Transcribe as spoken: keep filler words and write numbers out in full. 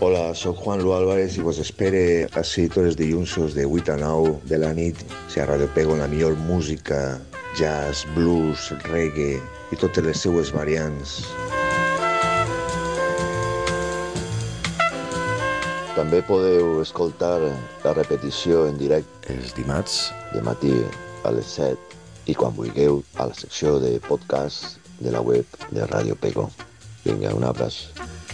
Hola, sóc Juan Lu Álvarez i vos espere així tots els dilluns de vuit a nou de la nit si a Radio Pego la millor música, jazz, blues, reggae i totes les seues variants. També podeu escoltar la repetició en directe Els dimarts de matí a les set i quan vulgueu a la secció de podcast de la web de Radio Pego. Vinga, un abraç.